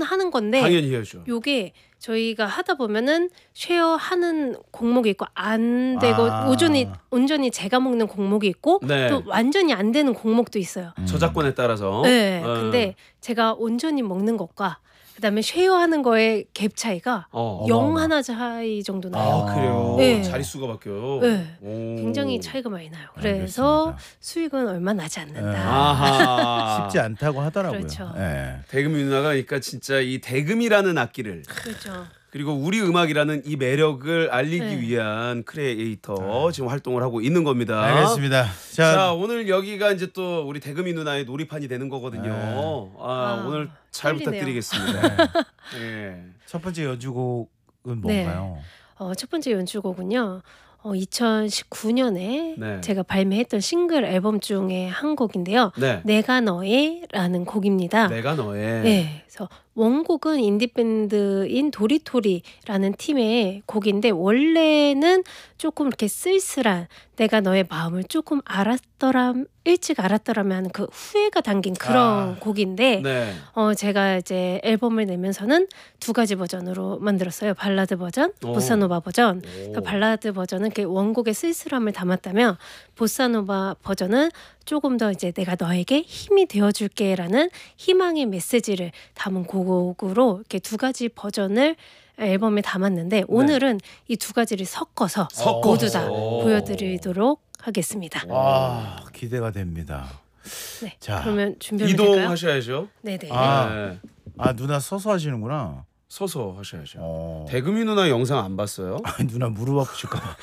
하는 건데 당연히 해야죠. 요게 저희가 하다 보면은 쉐어하는 곡목이 있고 안 되고 온전히 제가 먹는 곡목이 있고 네. 또 완전히 안 되는 곡목도 있어요. 저작권에 따라서. 네. 근데 제가 온전히 먹는 것과 그다음에 쉐어하는 거의 갭 차이가 0 하나 차이 정도 나요. 아, 그래요? 네. 자릿수가 바뀌어요? 네. 오. 굉장히 차이가 많이 나요. 그래서 알겠습니다. 수익은 얼마 나지 않는다. 아하. 쉽지 않다고 하더라고요. 그렇죠. 예. 대금이 누나가 그러니까 진짜 이 대금이라는 악기를 그렇죠. 그리고 우리 음악이라는 이 매력을 알리기 네. 위한 크리에이터 지금 활동을 하고 있는 겁니다. 알겠습니다. 자, 오늘 여기가 이제 또 우리 대금이 누나의 놀이판이 되는 거거든요. 오늘 잘 떨리네요. 부탁드리겠습니다. 네. 첫 번째 연주곡은 뭔가요? 첫 번째 연주곡은요. 2019년에 네. 제가 발매했던 싱글 앨범 중에 한 곡인데요. 네. 내가 너의라는 곡입니다. 내가 너의. 네, 그래서 원곡은 인디밴드인 도리토리라는 팀의 곡인데 원래는 조금 이렇게 쓸쓸한 내가 너의 마음을 조금 일찍 알았더라면 하는 그 후회가 담긴 그런 곡인데 네. 제가 이제 앨범을 내면서는 두 가지 버전으로 만들었어요. 발라드 버전, 보사노바 버전. 그래서 발라드 버전은 이렇게 원곡의 쓸쓸함을 담았다면 보사노바 버전은 조금 더 이제 내가 너에게 힘이 되어줄게라는 희망의 메시지를 담은 곡으로 이렇게 두 가지 버전을 앨범에 담았는데 오늘은 이 두 가지를 섞어서 모두 다 보여드리도록 하겠습니다. 와, 기대가 됩니다. 네, 자, 그러면 준비하면 될까요? 이동하셔야죠. 네네. 네. 누나 서서 하시는구나. 서서 하셔야죠. 대금이 누나 영상 안 봤어요? 누나 무릎 아프실까 봐.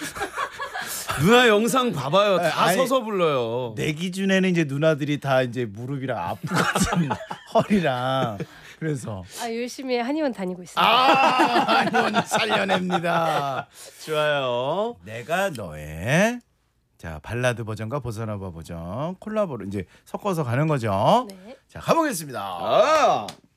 누나 영상 봐봐요. 다 아니, 서서 불러요. 내 기준에는 이제 누나들이 다 이제 무릎이랑 아프거든. 허리랑. 그래서 열심히 한의원 다니고 있어요. 한의원 살려냅니다. 좋아요. 내가 너의 자 발라드 버전과 보사노바 버전 콜라보로 이제 섞어서 가는 거죠. 네. 자 가보겠습니다. 아.